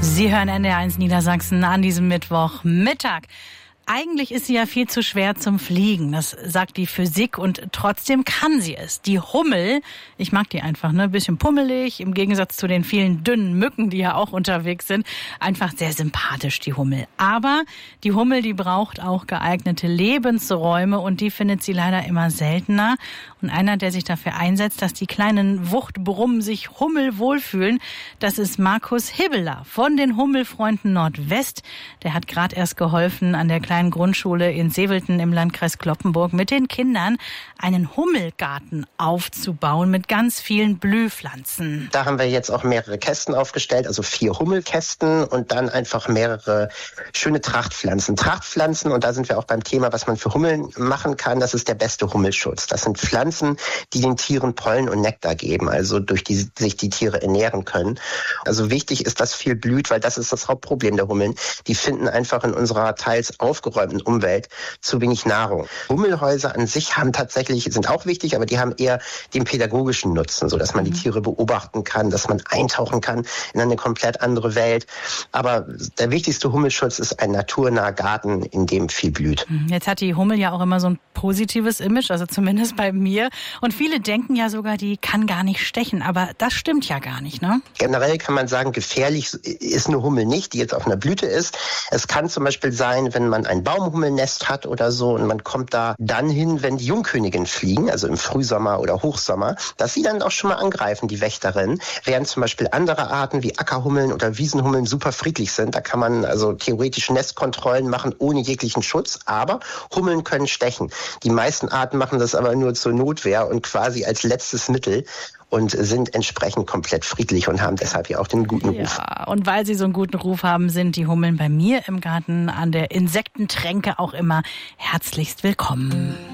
Sie hören NDR1 Niedersachsen an diesem Mittwochmittag. Eigentlich ist sie ja viel zu schwer zum Fliegen, das sagt die Physik, und trotzdem kann sie es. Die Hummel, ich mag die einfach, ein bisschen pummelig, im Gegensatz zu den vielen dünnen Mücken, die ja auch unterwegs sind. Einfach sehr sympathisch, die Hummel. Aber die Hummel, die braucht auch geeignete Lebensräume und die findet sie leider immer seltener. Und einer, der sich dafür einsetzt, dass die kleinen Wuchtbrummen sich hummelwohl fühlen, das ist Markus Hibbeler von den Hummelfreunden Nordwest. Der hat gerade erst geholfen, an der kleinen Grundschule in Sevelten im Landkreis Cloppenburg mit den Kindern einen Hummelgarten aufzubauen mit ganz vielen Blühpflanzen. Da haben wir jetzt auch mehrere Kästen aufgestellt, also 4 Hummelkästen und dann einfach mehrere schöne Trachtpflanzen. Trachtpflanzen, und da sind wir auch beim Thema, was man für Hummeln machen kann, das ist der beste Hummelschutz. Das sind Pflanzen, die den Tieren Pollen und Nektar geben, also durch die sich die Tiere ernähren können. Also wichtig ist, dass viel blüht, weil das ist das Hauptproblem der Hummeln. Die finden einfach in unserer teils aufgeräumten Umwelt zu wenig Nahrung. Hummelhäuser an sich sind auch wichtig, aber die haben eher den pädagogischen Nutzen, so dass man die Tiere beobachten kann, dass man eintauchen kann in eine komplett andere Welt. Aber der wichtigste Hummelschutz ist ein naturnaher Garten, in dem viel blüht. Jetzt hat die Hummel ja auch immer so ein positives Image, also zumindest bei mir. Und viele denken ja sogar, die kann gar nicht stechen, aber das stimmt ja gar nicht, ne? Generell kann man sagen, gefährlich ist eine Hummel nicht, die jetzt auf einer Blüte ist. Es kann zum Beispiel sein, wenn man ein Baumhummelnest hat oder so und man kommt da dann hin, wenn die Jungköniginnen fliegen, also im Frühsommer oder Hochsommer, dass sie dann auch schon mal angreifen, die Wächterin, während zum Beispiel andere Arten wie Ackerhummeln oder Wiesenhummeln super friedlich sind. Da kann man also theoretisch Nestkontrollen machen ohne jeglichen Schutz, aber Hummeln können stechen. Die meisten Arten machen das aber nur zur Notwehr und quasi als letztes Mittel und sind entsprechend komplett friedlich und haben deshalb ja auch den guten Ruf. Ja, und weil sie so einen guten Ruf haben, sind die Hummeln bei mir im Garten an der Insektentränke auch immer herzlichst willkommen.